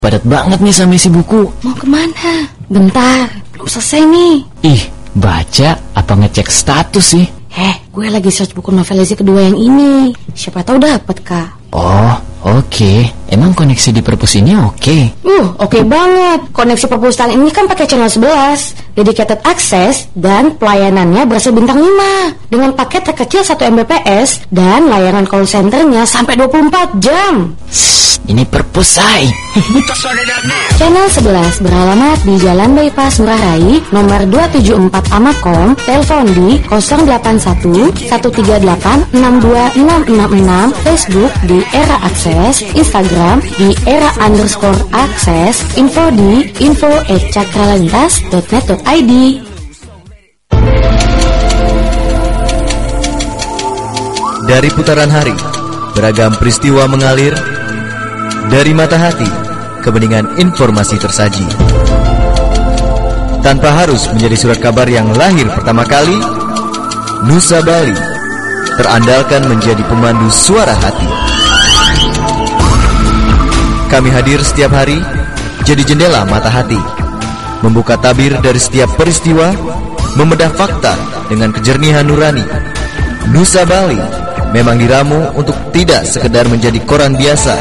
Padat banget nih sama isi buku. Mau kemana? Bentar, belum selesai nih. Ih, baca apa ngecek status sih? Gue lagi search buku novelisasi kedua yang ini. Siapa tahu dapat, Kak. Oh, oke. Emang koneksi di perpus ini oke? Oke banget. Koneksi perpustakaan ini kan pakai channel 11, dedicated access, dan pelayanannya berhasil bintang 5 dengan paket terkecil 1 Mbps dan layanan call centernya sampai 24 jam. Ini perpus, say. Channel 11 beralamat di Jalan Bypass Ngurah Rai, nomor 274 Amakom, telepon di 081 138 62666, Facebook di Era Akses, Instagram di era_akses, info di info@cakralintas.net.id. Dari putaran hari, beragam peristiwa mengalir. Dari mata hati, kebeningan informasi tersaji. Tanpa harus menjadi surat kabar yang lahir pertama kali, Nusa Bali terandalkan menjadi pemandu suara hati. Kami hadir setiap hari, jadi jendela mata hati, membuka tabir dari setiap peristiwa, membedah fakta dengan kejernihan nurani. Nusa Bali memang diramu untuk tidak sekedar menjadi koran biasa,